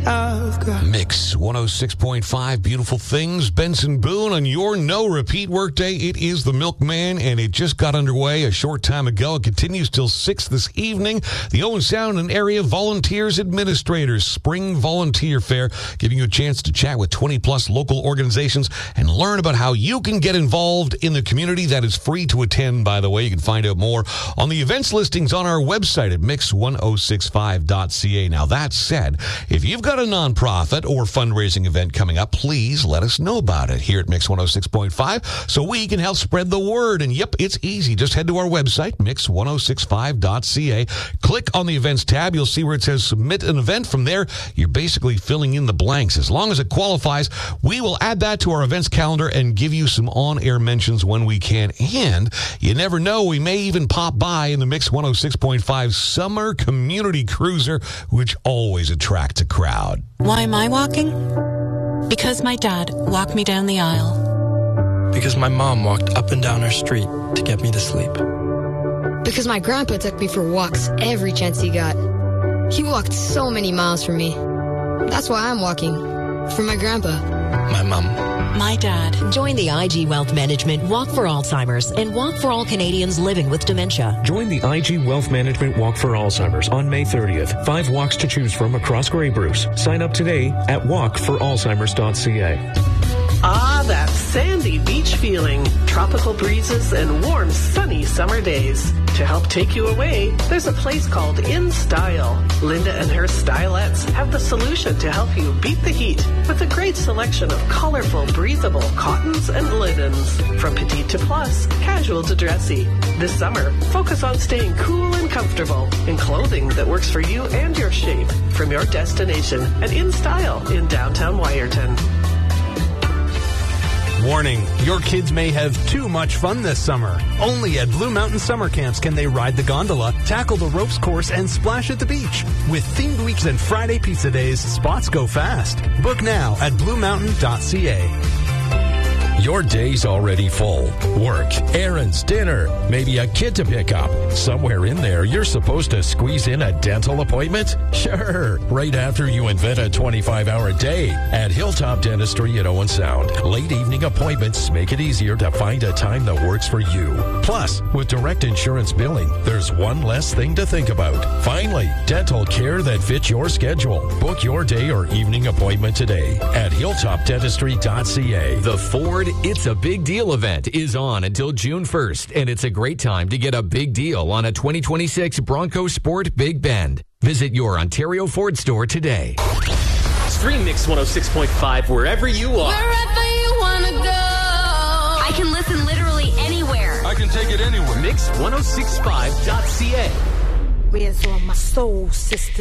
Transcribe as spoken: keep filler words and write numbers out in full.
I've got. Mix one oh six point five, beautiful things. Benson Boone on your no repeat workday. It is the Milkman, and it just got underway a short time ago. It continues till six this evening. The Owen Sound and Area Volunteers Administrators Spring Volunteer Fair, giving you a chance to chat with twenty plus local organizations and learn about how you can get involved in the community. That is free to attend, by the way. You can find out more on the events listings on our website at mix one oh six five dot c a. Now, that said, if you've got a nonprofit or fundraising event coming up, please let us know about it here at Mix one oh six point five so we can help spread the word. And yep, it's easy. Just head to our website, mix one oh six five dot c a. Click on the events tab. You'll see where it says submit an event. From there, you're basically filling in the blanks. As long as it qualifies, we will add that to our events calendar and give you some on-air mentions when we can. And you never know, we may even pop by in the Mix one oh six point five Summer Community Cruiser, which always attracts a crowd. Why am I walking? Because my dad walked me down the aisle. Because my mom walked up and down our street to get me to sleep. Because my grandpa took me for walks every chance he got. He walked so many miles for me. That's why I'm walking. For my grandpa. My mom. My dad. Join the I G Wealth Management Walk for Alzheimer's and Walk for All Canadians living with dementia. Join the I G Wealth Management Walk for Alzheimer's on May thirtieth. Five walks to choose from across Grey Bruce. Sign up today at walk for alzheimers dot c a. Ah, that sandy beach feeling, tropical breezes, and warm, sunny summer days. To help take you away, there's a place called In Style. Linda and her stylettes have the solution to help you beat the heat with a great selection of colorful, breathable cottons and linens. From petite to plus, casual to dressy. This summer, focus on staying cool and comfortable in clothing that works for you and your shape. From your destination at In Style in downtown Wyerton. Warning, your kids may have too much fun this summer. Only at Blue Mountain Summer Camps can they ride the gondola, tackle the ropes course, and splash at the beach. With themed weeks and Friday pizza days, spots go fast. Book now at blue mountain dot c a. Your day's already full. Work, errands, dinner, maybe a kid to pick up. Somewhere in there, you're supposed to squeeze in a dental appointment? Sure, right after you invent a twenty-five hour day at Hilltop Dentistry at Owen Sound. Late evening appointments make it easier to find a time that works for you. Plus, with direct insurance billing, there's one less thing to think about. Finally, dental care that fits your schedule. Book your day or evening appointment today at hilltop dentistry dot c a. The Ford It's a Big Deal event is on until June first, and it's a great time to get a big deal on a twenty twenty-six Bronco Sport Big Bend. Visit your Ontario Ford store today. Stream Mix one oh six point five wherever you are. Wherever you want to go. I can listen literally anywhere. I can take it anywhere. Mix one oh six point five dot c a. Where's all my soul sisters?